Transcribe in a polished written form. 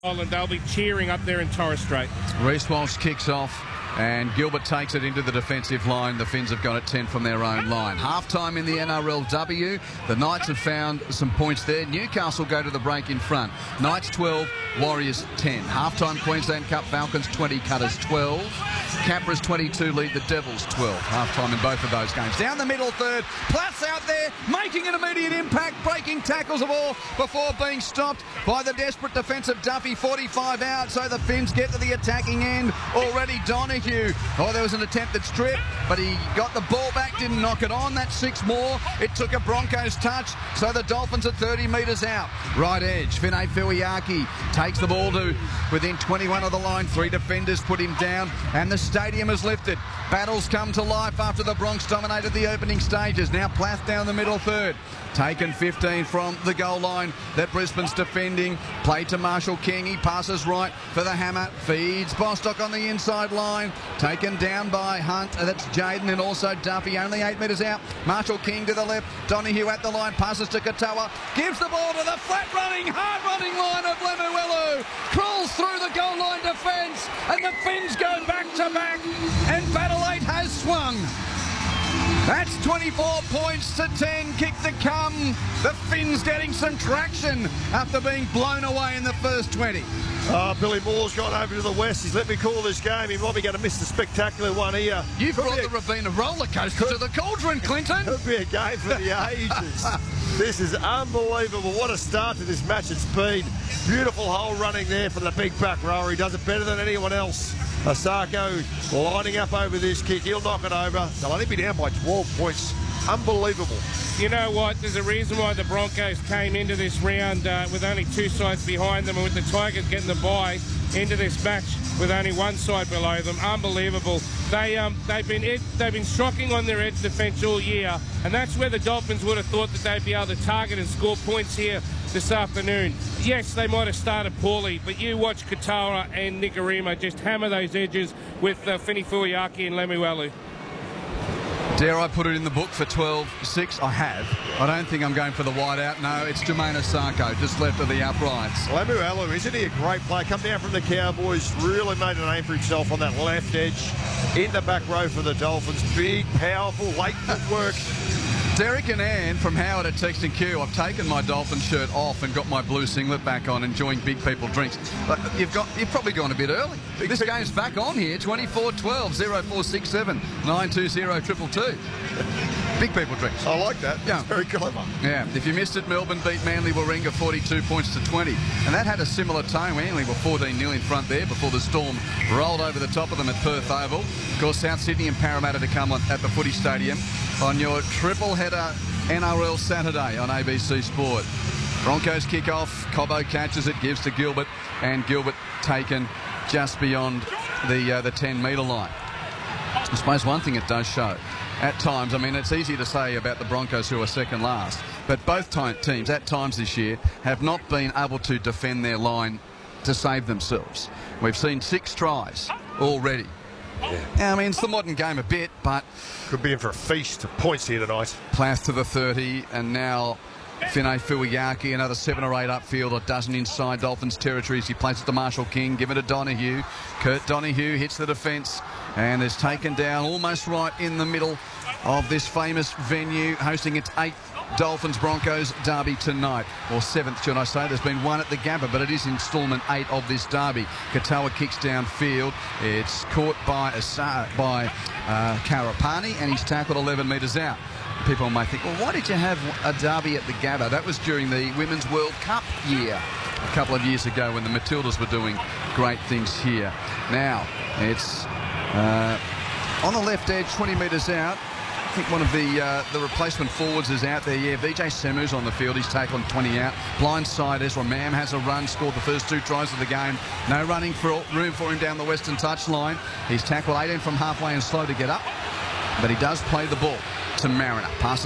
And they'll be cheering up there in Torres Strait. Reece Walsh kicks off and Gilbert takes it into the defensive line. The Finns have got it 10 from their own line. Half-time in the NRLW. The Knights have found some points there. Newcastle go to the break in front. Knights 12, Warriors 10. Half-time Queensland Cup Falcons 20, Cutters 12. Capras 22 lead the Devils 12. Half-time in both of those games. Down the middle third. Platts out there making an immediate impact, breaking tackles of all before being stopped by the desperate defensive Duffy. 45 out, so the Finns get to the attacking end. Already Donahue. Oh, there was an attempt at strip, but he got the ball back, didn't knock it on. That's 6 more. It took a Broncos touch, so the Dolphins are 30 metres out. Right edge, Finay Fuiaki takes the ball to within 21 of the line. 3 defenders put him down, and the stadium is lifted. Battles come to life after the Bronx dominated the opening stages. Now Plath down the middle third. Taken 15 from the goal line that Brisbane's defending. Play to Marshall King. He passes right for the hammer. Feeds Bostock on the inside line. Taken down by Hunt. That's Jaden and also Duffy. Only 8 metres out. Marshall King to the left. Donahue at the line. Passes to Katoa. Gives the ball to the flat-running, hard-running line of Lemuelu. Crawls through the goal line defence. And the Finns go back-to-back. And Battle 8 has swung. That's 24 points to 10, kick to come. The Finns getting some traction after being blown away in the first 20. Billy Moore's gone over to the west. He's let me call this game. He might be going to miss the spectacular one here. You've brought the Rabina roller coaster to the cauldron, Clinton. Could be a game for the ages. This is unbelievable. What a start to this match it's been. Beautiful hole running there for the big back rower. He does it better than anyone else. Asako lining up over this kick. He'll knock it over. They'll only be down by 12 points. Unbelievable. You know what? There's a reason why the Broncos came into this round with only 2 sides behind them, and with the Tigers getting the bye into this match with only 1 side below them. Unbelievable. They've been shocking on their edge defence all year, and that's where the Dolphins would have thought that they'd be able to target and score points here this afternoon. Yes, they might have started poorly, but you watch Katoa and Nikorima just hammer those edges with Finay Fuiaki and Lemuelu. Dare I put it in the book for 12-6? I have. I don't think I'm going for the wide out. No, it's Jermaine Asako, just left of the uprights. Lemuelu, isn't he a great player? Come down from the Cowboys, really made a name for himself on that left edge. In the back row for the Dolphins. Big, powerful, late footwork. Derek and Ann from Howard at Text and Q. I've taken my Dolphin shirt off and got my blue singlet back on, enjoying Big People drinks. But you've probably gone a bit early. This game's back on here. 24-12, 0467 920 222. Big People drinks. I like that. Yeah. It's very clever. Yeah. If you missed it, Melbourne beat Manly Warringah 42 points to 20. And that had a similar tone. Manly were 14-0 in front there before the Storm rolled over the top of them at Perth Oval. Of course, South Sydney and Parramatta to come on at the Footy Stadium on your triple header NRL Saturday on ABC Sport. Broncos kick off. Cobbo catches it, gives to Gilbert, and Gilbert taken just beyond the 10-metre line. I suppose one thing it does show, at times, I mean, it's easy to say about the Broncos who are second last, but both teams at times this year have not been able to defend their line to save themselves. We've seen 6 tries already. Yeah. I mean, it's the modern game a bit, but... Could be in for a feast of points here tonight. Plath to the 30, and now Finay Fuiaki, another 7 or 8 upfield, a dozen inside Dolphins territory as he plays it to Marshall King, give it to Donahue. Kurt Donahue hits the defence and is taken down almost right in the middle of this famous venue, hosting its 8th Dolphins-Broncos derby tonight, or 7th, should I say. There's been 1 at the Gabba, but it is instalment 8 of this derby. Katoa kicks downfield. It's caught by Karapani, and he's tackled 11 metres out. People may think, well, why did you have a derby at the Gabba? That was during the Women's World Cup year, a couple of years ago, when the Matildas were doing great things here. Now, it's on the left edge, 20 metres out. I think one of the replacement forwards is out there. Yeah, Vijay Semu's on the field. He's tackled 20 out. Blindside, Ezra Mam has a run, scored the first 2 tries of the game. No running room for him down the western touchline. He's tackled 18 from halfway and slow to get up, but he does play the ball to Mariner. Passes